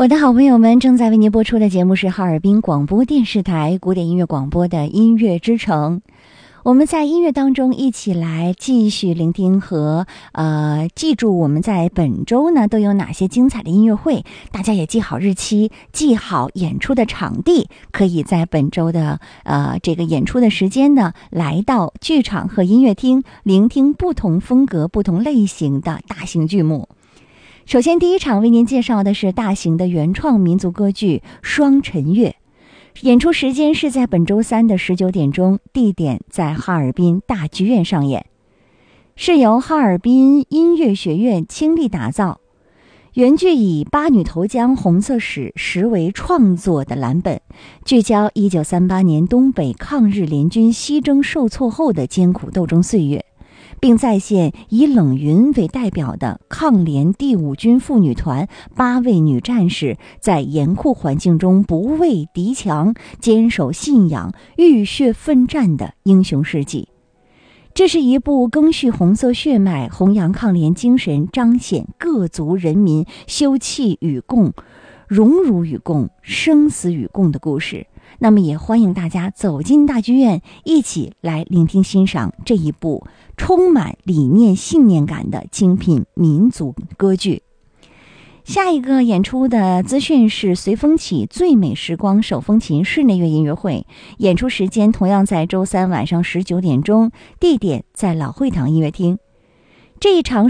我的好朋友们，正在为您播出的节目是哈尔滨广播电视台古典音乐广播的音乐之城。我们在音乐当中一起来继续聆听和记住我们在本周呢都有哪些精彩的音乐会，大家也记好日期，记好演出的场地，可以在本周的这个演出的时间呢来到剧场和音乐厅，聆听不同风格不同类型的大型剧目。首先第一场为您介绍的是大型的原创民族歌剧《双晨月》，演出时间是在本周三的19点钟，地点在哈尔滨大剧院上演，是由哈尔滨音乐学院倾力打造。原剧以八女投江红色史实为创作的蓝本，聚焦1938年东北抗日联军西征受挫后的艰苦斗争岁月，并再现以冷云为代表的抗联第5军妇女团8位女战士在严酷环境中不畏敌强，坚守信仰，浴血奋战的英雄事迹。这是一部赓续红色血脉，弘扬抗联精神，彰显各族人民休戚与共、荣辱与共、生死与共的故事。那么也欢迎大家走进大剧院，一起来聆听欣赏这一部充满理念信念感的精品民族歌剧。下一个演出的资讯是随风起最美时光手风琴室内乐音乐会，演出时间同样在周三晚上19点钟，地点在老会堂音乐厅。这一场